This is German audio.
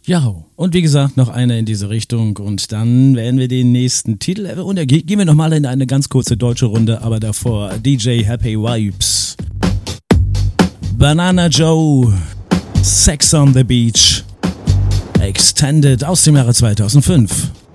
Ja, und wie gesagt, noch eine in diese Richtung und dann werden wir den nächsten Titel, und da gehen wir nochmal in eine ganz kurze deutsche Runde, aber davor DJ Happy Vibes. Banana Joe, Sex on the Beach, Extended aus dem Jahre 2005.